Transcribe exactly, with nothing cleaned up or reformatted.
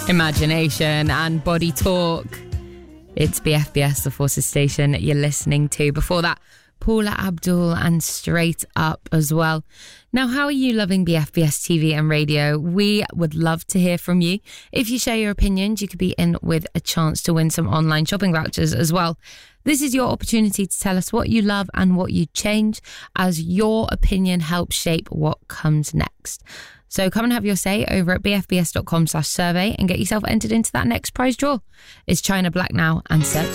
Imagination and Body Talk. It's B F B S, the Forces station you're listening to. Before that, Paula Abdul and Straight Up as well. Now, how are you loving B F B S T V and radio? We would love to hear from you. If you share your opinions, you could be in with a chance to win some online shopping vouchers as well. This is your opportunity to tell us what you love and what you change, as your opinion helps shape what comes next. So come and have your say over at bfbs.com slash survey and get yourself entered into that next prize draw. It's China Black now and Search